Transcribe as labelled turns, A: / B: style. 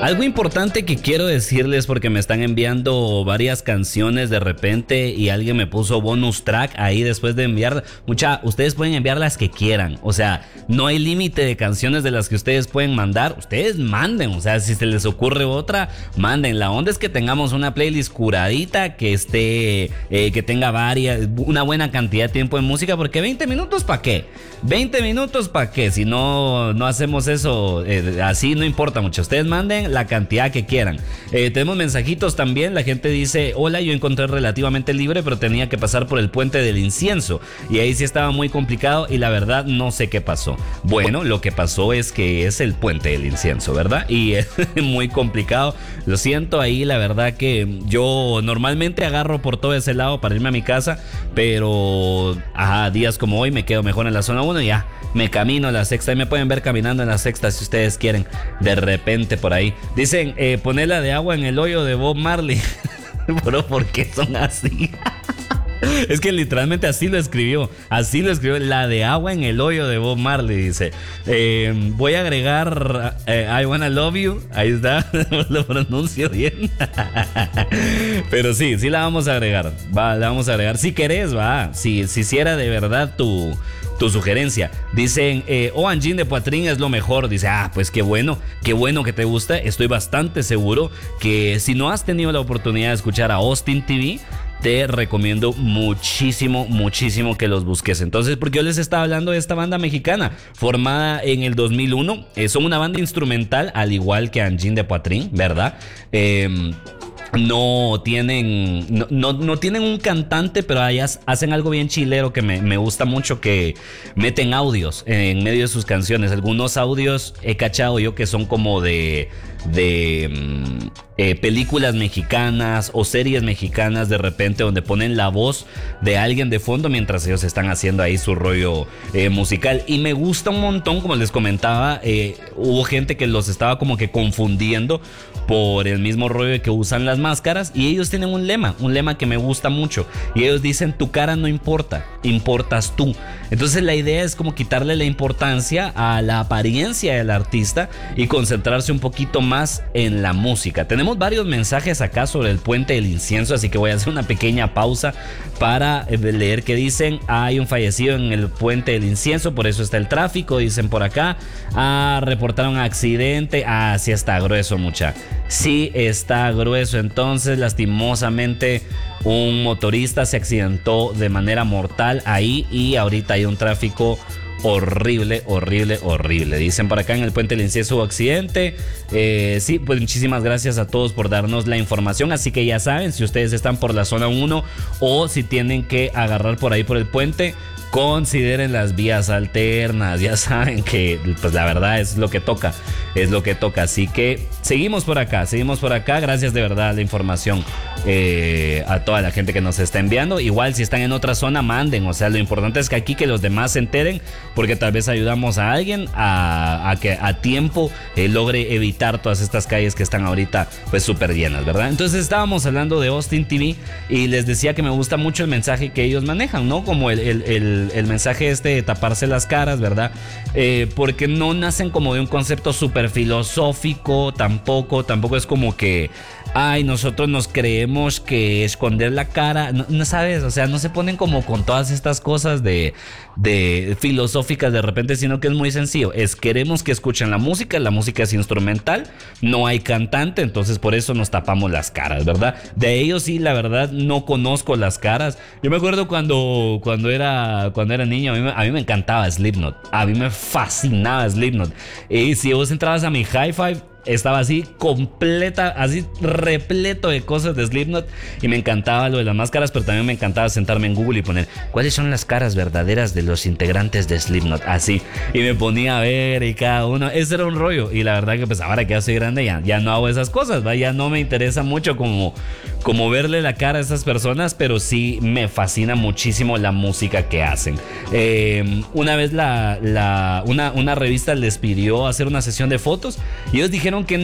A: Algo importante que quiero decirles, porque me están enviando varias canciones de repente y alguien me puso bonus track ahí después de enviar. Ustedes pueden enviar las que quieran, o sea, no hay límite de canciones de las que ustedes pueden mandar. Ustedes manden, o sea, si se les ocurre otra, manden. La onda es que tengamos una playlist curadita, que esté, que tenga una buena cantidad de tiempo de música, porque 20 minutos ¿para qué? 20 minutos ¿para qué? Si no hacemos eso, así no importa mucho. Ustedes manden la cantidad que quieran. Tenemos mensajitos también. La gente dice: hola, yo encontré relativamente libre, pero tenía que pasar por el puente del incienso y ahí sí estaba muy complicado y la verdad no sé qué pasó. Bueno, lo que pasó es que es el puente del incienso, ¿verdad? Y es muy complicado. Lo siento ahí, la verdad que yo normalmente agarro por todo ese lado para irme a mi casa, pero días como hoy me quedo mejor en la zona 1 y ya me camino a la sexta. Y me pueden ver caminando en la sexta si ustedes quieren, de repente por ahí. Dicen, ponela de agua en el hoyo de Bob Marley. Pero ¿por qué son así? Es que literalmente así lo escribió, la de agua en el hoyo de Bob Marley. Dice, voy a agregar I Wanna Love You. Ahí está, lo pronuncio bien. Pero sí la vamos a agregar. La vamos a agregar. Si querés, si hiciera de verdad tu sugerencia. Dicen, Anjin de Poitín es lo mejor. Dice, pues qué bueno que te gusta. Estoy bastante seguro que si no has tenido la oportunidad de escuchar a Austin TV, te recomiendo muchísimo que los busques. Entonces, porque yo les estaba hablando de esta banda mexicana formada en el 2001. Son una banda instrumental, al igual que Anjin de Poitín, ¿verdad? No tienen un cantante, pero ellas hacen algo bien chilero que me gusta mucho, que meten audios en medio de sus canciones. Algunos audios he cachado yo que son como de películas mexicanas o series mexicanas, de repente, donde ponen la voz de alguien de fondo mientras ellos están haciendo ahí su rollo musical, y me gusta un montón. Como les comentaba, hubo gente que los estaba como que confundiendo por el mismo rollo que usan las máscaras, y ellos tienen un lema que me gusta mucho, y ellos dicen: tu cara no importa, importas tú. Entonces la idea es como quitarle la importancia a la apariencia del artista y concentrarse un poquito más en la música. Tenemos varios mensajes acá sobre el puente del incienso, así que voy a hacer una pequeña pausa para leer qué dicen. Hay un fallecido en el puente del incienso, por eso está el tráfico, dicen por acá. Reportaron accidente. Sí está grueso, mucha. Sí está grueso. Entonces, lastimosamente, un motorista se accidentó de manera mortal ahí, y ahorita hay un tráfico horrible. Dicen por acá: en el puente del incienso hubo accidente. Sí, pues muchísimas gracias a todos por darnos la información. Así que ya saben, si ustedes están por la zona 1 o si tienen que agarrar por ahí por el puente, consideren las vías alternas. Ya saben que pues la verdad es lo que toca. Así que seguimos por acá. Gracias de verdad a la información, a toda la gente que nos está enviando. Igual, si están en otra zona, manden. O sea, lo importante es que aquí que los demás se enteren, porque tal vez ayudamos a alguien a que a tiempo logre evitar todas estas calles que están ahorita pues súper llenas, ¿verdad? Entonces estábamos hablando de Austin TV y les decía que me gusta mucho el mensaje que ellos manejan, ¿no? Como el mensaje de taparse las caras, ¿verdad? Porque no nacen como de un concepto súper filosófico, tampoco es como que nosotros nos creemos que esconder la cara, no sabes, o sea, no se ponen como con todas estas cosas de filosóficas de repente, sino que es muy sencillo. Queremos que escuchen la música es instrumental, no hay cantante, entonces por eso nos tapamos las caras, ¿verdad? De ellos sí, la verdad, no conozco las caras. Yo me acuerdo cuando era niño, a mí me encantaba Slipknot, a mí me fascinaba Slipknot, y si vos entrabas a mi Hi-Fi, estaba así así repleto de cosas de Slipknot, y me encantaba lo de las máscaras, pero también me encantaba sentarme en Google y poner cuáles son las caras verdaderas de los integrantes de Slipknot, así, y me ponía a ver y cada uno, ese era un rollo. Y la verdad que pues ahora que ya soy grande ya no hago esas cosas, ¿va? Ya no me interesa mucho como verle la cara a esas personas, pero sí me fascina muchísimo la música que hacen. Una vez una revista les pidió hacer una sesión de fotos y ellos dijeron que